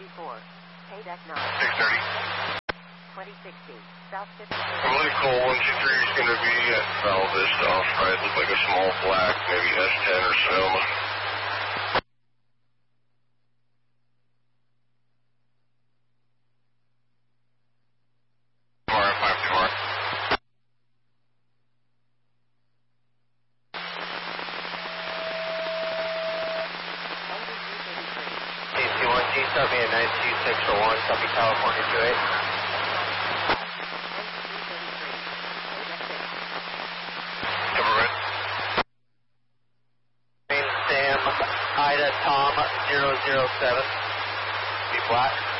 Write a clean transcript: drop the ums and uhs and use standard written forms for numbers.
34. Payback 9. 630. 2060. South 50. I believe Cole 123 is going to be at Val Vista off right. Looks like a small black, maybe S10 or Sonoma. Start me at 92641, copy California 28. Government. Sam, Ida, Tom, 007. Be black.